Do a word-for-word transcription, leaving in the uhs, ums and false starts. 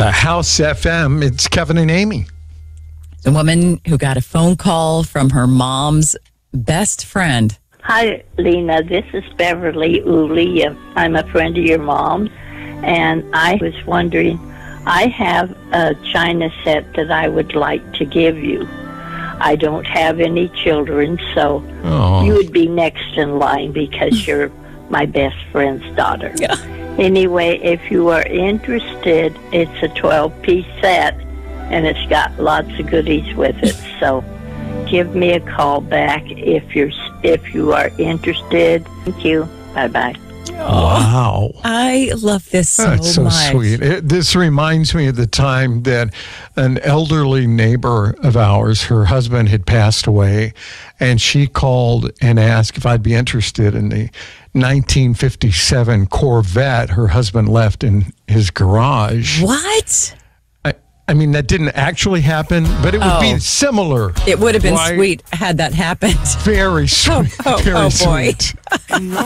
The House F M, it's Kevin and Amy. The woman who got a phone call from her mom's best friend. Hi, Lena. This is Beverly Uli. I'm a friend of your mom's, and I was wondering, I have a china set that I would like to give you. I don't have any children, so Oh. you would be next in line because you're my best friend's daughter. Yeah. Anyway, if you are interested, it's a twelve-piece set, and it's got lots of goodies with it. So give me a call back if you're if you are interested. Thank you. Bye-bye. Wow. I love this so That's so much. sweet. It, this reminds me of the time that an elderly neighbor of ours, her husband had passed away, and she called and asked if I'd be interested in the nineteen fifty-seven Corvette her husband left in his garage. What? I, I mean, that didn't actually happen, but it would Oh. be similar. It would have been Right? sweet had that happened. Very sweet. oh, Very oh, boy. sweet.